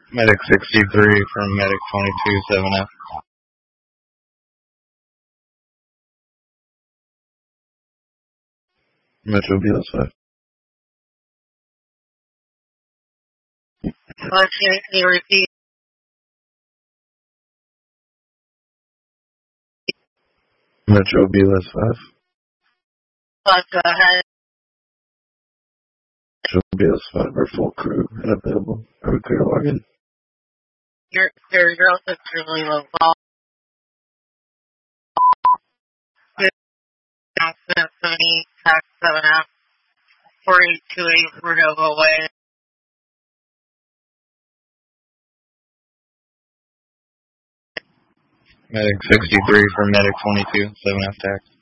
Medic 63 from Medic 22 7F. Metro BLS 5. Okay, can you repeat? Metro BLS 5. Go ahead. Metro BLS 5 are full crew and available. Are we clear to log in? You're also extremely low vol. 70, tax 7F, 4828 Cordova Way. Medic 63 from Medic 22 7F tax.